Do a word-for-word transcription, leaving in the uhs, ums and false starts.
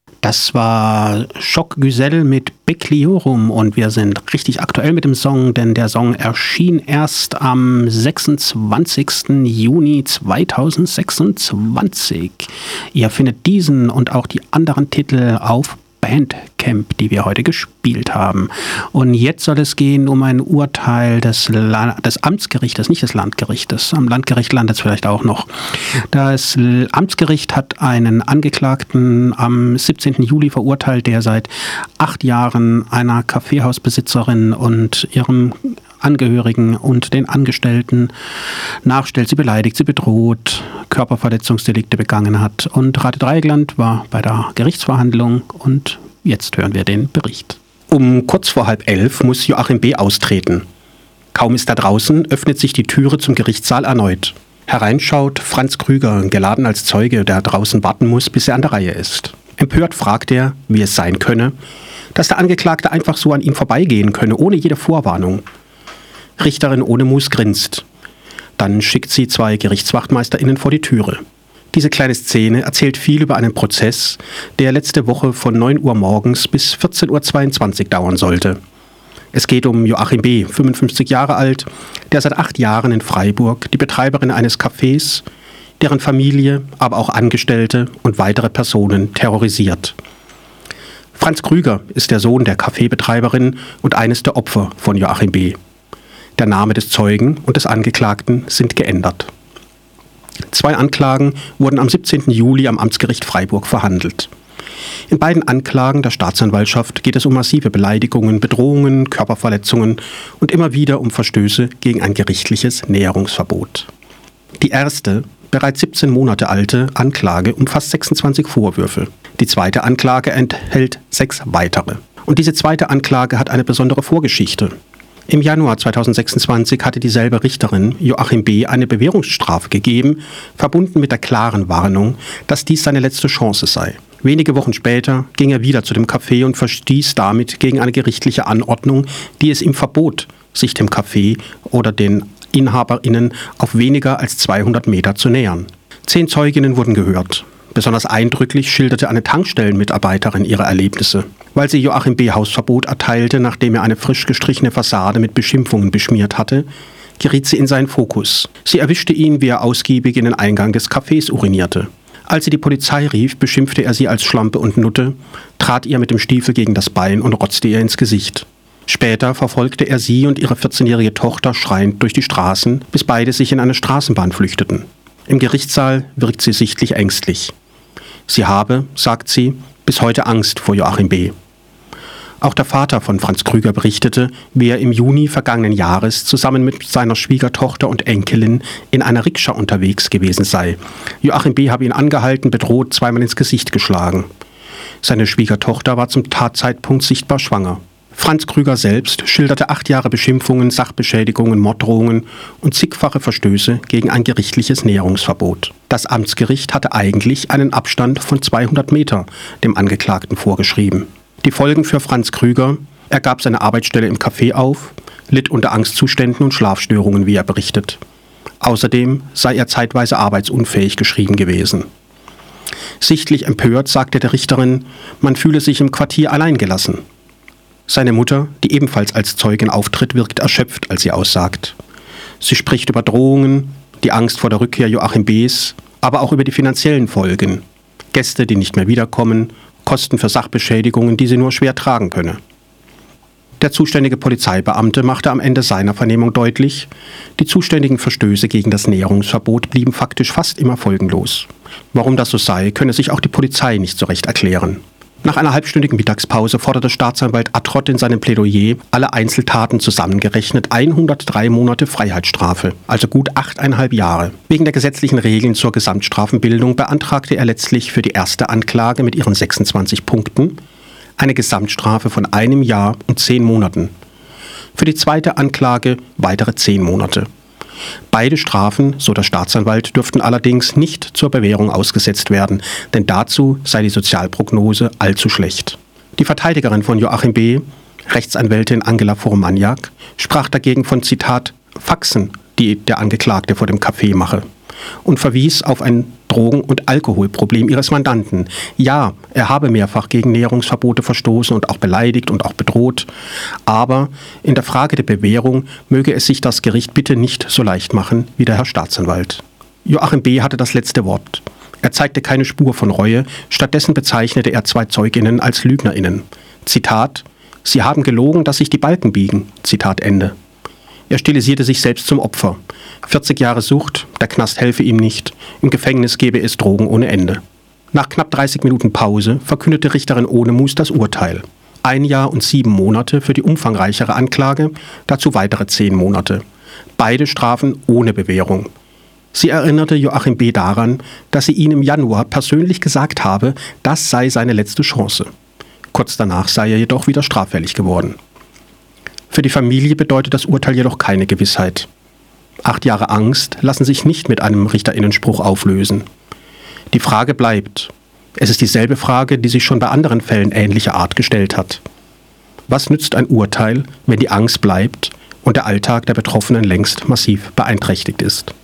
Das war Schock Güzel mit Bekliorum und wir sind richtig aktuell mit dem Song, denn der Song erschien erst am sechsundzwanzigsten Juni zweitausendsechsundzwanzig. Ihr findet diesen und auch die anderen Titel auf Bandcamp, die wir heute gespielt haben. Und jetzt soll es gehen um ein Urteil des, La- des Amtsgerichtes, nicht des Landgerichtes. Am Landgericht landet es vielleicht auch noch. Das Amtsgericht hat einen Angeklagten am siebzehnten Juli verurteilt, der seit acht Jahren einer Kaffeehausbesitzerin und ihrem Angehörigen und den Angestellten nachstellt, sie beleidigt, sie bedroht, Körperverletzungsdelikte begangen hat. Und Rate Dreieckland war bei der Gerichtsverhandlung und jetzt hören wir den Bericht. Um kurz vor halb elf muss Joachim B. austreten. Kaum ist er draußen, öffnet sich die Türe zum Gerichtssaal erneut. Hereinschaut Franz Krüger, geladen als Zeuge, der draußen warten muss, bis er an der Reihe ist. Empört fragt er, wie es sein könne, dass der Angeklagte einfach so an ihm vorbeigehen könne, ohne jede Vorwarnung. Richterin Ohnemus grinst. Dann schickt sie zwei GerichtswachtmeisterInnen vor die Türe. Diese kleine Szene erzählt viel über einen Prozess, der letzte Woche von neun Uhr morgens bis vierzehn Uhr zweiundzwanzig dauern sollte. Es geht um Joachim B., fünfundfünfzig Jahre alt, der seit acht Jahren in Freiburg die Betreiberin eines Cafés, deren Familie, aber auch Angestellte und weitere Personen terrorisiert. Franz Krüger ist der Sohn der Kaffeebetreiberin und eines der Opfer von Joachim B. Der Name des Zeugen und des Angeklagten sind geändert. Zwei Anklagen wurden am siebzehnten Juli am Amtsgericht Freiburg verhandelt. In beiden Anklagen der Staatsanwaltschaft geht es um massive Beleidigungen, Bedrohungen, Körperverletzungen und immer wieder um Verstöße gegen ein gerichtliches Näherungsverbot. Die erste, bereits siebzehn Monate alte Anklage umfasst sechsundzwanzig Vorwürfe. Die zweite Anklage enthält sechs weitere. Und diese zweite Anklage hat eine besondere Vorgeschichte. Im Januar zweitausendsechsundzwanzig hatte dieselbe Richterin Joachim B. eine Bewährungsstrafe gegeben, verbunden mit der klaren Warnung, dass dies seine letzte Chance sei. Wenige Wochen später ging er wieder zu dem Café und verstieß damit gegen eine gerichtliche Anordnung, die es ihm verbot, sich dem Café oder den InhaberInnen auf weniger als zweihundert Meter zu nähern. Zehn Zeuginnen wurden gehört. Besonders eindrücklich schilderte eine Tankstellenmitarbeiterin ihre Erlebnisse. Weil sie Joachim B. Hausverbot erteilte, nachdem er eine frisch gestrichene Fassade mit Beschimpfungen beschmiert hatte, geriet sie in seinen Fokus. Sie erwischte ihn, wie er ausgiebig in den Eingang des Cafés urinierte. Als sie die Polizei rief, beschimpfte er sie als Schlampe und Nutte, trat ihr mit dem Stiefel gegen das Bein und rotzte ihr ins Gesicht. Später verfolgte er sie und ihre vierzehnjährige Tochter schreiend durch die Straßen, bis beide sich in eine Straßenbahn flüchteten. Im Gerichtssaal wirkt sie sichtlich ängstlich. Sie habe, sagt sie, bis heute Angst vor Joachim B. Auch der Vater von Franz Krüger berichtete, wie er im Juni vergangenen Jahres zusammen mit seiner Schwiegertochter und Enkelin in einer Rikscha unterwegs gewesen sei. Joachim B. habe ihn angehalten, bedroht, zweimal ins Gesicht geschlagen. Seine Schwiegertochter war zum Tatzeitpunkt sichtbar schwanger. Franz Krüger selbst schilderte acht Jahre Beschimpfungen, Sachbeschädigungen, Morddrohungen und zigfache Verstöße gegen ein gerichtliches Näherungsverbot. Das Amtsgericht hatte eigentlich einen Abstand von zweihundert Meter dem Angeklagten vorgeschrieben. Die Folgen für Franz Krüger: Er gab seine Arbeitsstelle im Café auf, litt unter Angstzuständen und Schlafstörungen, wie er berichtet. Außerdem sei er zeitweise arbeitsunfähig geschrieben gewesen. Sichtlich empört sagte der Richterin, man fühle sich im Quartier alleingelassen. Seine Mutter, die ebenfalls als Zeugin auftritt, wirkt erschöpft, als sie aussagt. Sie spricht über Drohungen, die Angst vor der Rückkehr Joachim B.'s, aber auch über die finanziellen Folgen. Gäste, die nicht mehr wiederkommen, Kosten für Sachbeschädigungen, die sie nur schwer tragen könne. Der zuständige Polizeibeamte machte am Ende seiner Vernehmung deutlich, die zuständigen Verstöße gegen das Näherungsverbot blieben faktisch fast immer folgenlos. Warum das so sei, könne sich auch die Polizei nicht so recht erklären. Nach einer halbstündigen Mittagspause forderte Staatsanwalt Attrott in seinem Plädoyer alle Einzeltaten zusammengerechnet hundertdrei Monate Freiheitsstrafe, also gut achteinhalb Jahre. Wegen der gesetzlichen Regeln zur Gesamtstrafenbildung beantragte er letztlich für die erste Anklage mit ihren sechsundzwanzig Punkten eine Gesamtstrafe von einem Jahr und zehn Monaten. Für die zweite Anklage weitere zehn Monate. Beide Strafen, so der Staatsanwalt, dürften allerdings nicht zur Bewährung ausgesetzt werden, denn dazu sei die Sozialprognose allzu schlecht. Die Verteidigerin von Joachim B., Rechtsanwältin Angela Foromaniak, sprach dagegen von, Zitat, Faxen, die der Angeklagte vor dem Café mache. und verwies auf ein Drogen- und Alkoholproblem ihres Mandanten. Ja, er habe mehrfach gegen Näherungsverbote verstoßen und auch beleidigt und auch bedroht, aber in der Frage der Bewährung möge es sich das Gericht bitte nicht so leicht machen wie der Herr Staatsanwalt. Joachim B. hatte das letzte Wort. Er zeigte keine Spur von Reue, stattdessen bezeichnete er zwei Zeuginnen als LügnerInnen. Zitat: Sie haben gelogen, dass sich die Balken biegen. Zitat Ende. Er stilisierte sich selbst zum Opfer. vierzig Jahre Sucht, der Knast helfe ihm nicht. Im Gefängnis gebe es Drogen ohne Ende. Nach knapp dreißig Minuten Pause verkündete Richterin Ohnemus das Urteil. Ein Jahr und sieben Monate für die umfangreichere Anklage, dazu weitere zehn Monate. Beide Strafen ohne Bewährung. Sie erinnerte Joachim B. daran, dass sie ihm im Januar persönlich gesagt habe, das sei seine letzte Chance. Kurz danach sei er jedoch wieder straffällig geworden. Für die Familie bedeutet das Urteil jedoch keine Gewissheit. Acht Jahre Angst lassen sich nicht mit einem Richterinnenspruch auflösen. Die Frage bleibt. Es ist dieselbe Frage, die sich schon bei anderen Fällen ähnlicher Art gestellt hat. Was nützt ein Urteil, wenn die Angst bleibt und der Alltag der Betroffenen längst massiv beeinträchtigt ist?